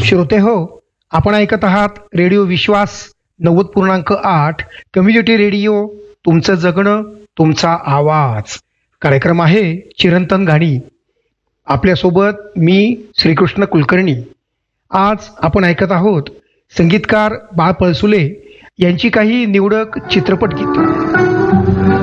श्रोते हो, आपण ऐकत आहात रेडिओ विश्वास 90.8 कम्युनिटी रेडिओ. तुमचं जगणं, तुमचा आवाज. कार्यक्रम आहे चिरंतन गाणी. आपल्यासोबत मी श्रीकृष्ण कुलकर्णी. आज आपण ऐकत आहोत संगीतकार बाळ पळसुले यांची काही निवडक चित्रपट गीतं.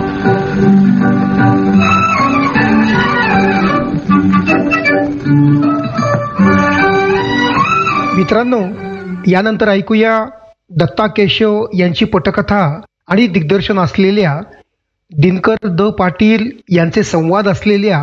मित्रांनो, यानंतर ऐकूया दत्ता केशव यांची पटकथा आणि दिग्दर्शन असलेल्या दिनकर द पाटील यांचे संवाद असलेल्या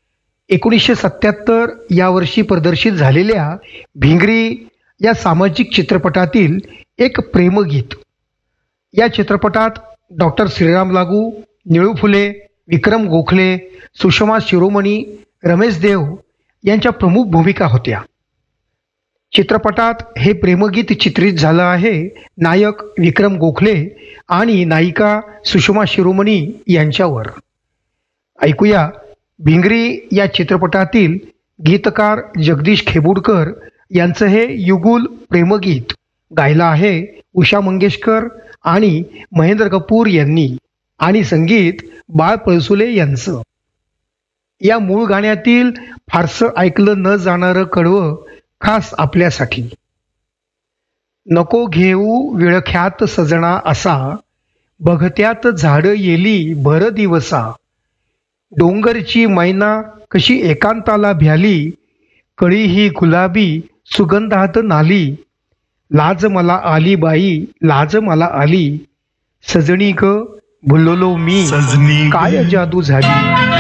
1977 या वर्षी प्रदर्शित झालेल्या भिंगरी या सामाजिक चित्रपटातील एक प्रेमगीत. या चित्रपटात डॉक्टर श्रीराम लागू, निळू फुले, विक्रम गोखले, सुषमा शिरोमणी, रमेश देव यांच्या प्रमुख भूमिका होत्या. चित्रपटात हे प्रेमगीत चित्रित झालं आहे नायक विक्रम गोखले आणि नायिका सुषमा शिरोमणी यांच्यावर. ऐकूया भिंगरी या चित्रपटातील गीतकार जगदीश खेबुडकर यांचं हे युगुल प्रेमगीत. गायलं आहे उषा मंगेशकर आणि महेंद्र कपूर यांनी आणि संगीत बाळ पळसुले यांचं. या मूळ गाण्यातील फारसं ऐकलं न जाणारं कडवं खास आपल्यासाठी. नको घेऊ विळख्यात सजना असा, बघत्यात झाड येली भर दिवसा. डोंगरची मैना कशी एकांताला भ्याली, कळी ही गुलाबी सुगंधात नाली. लाज मला आली बाई, लाज मला आली, सजनी ग भुललो मी, काय जादू झाली.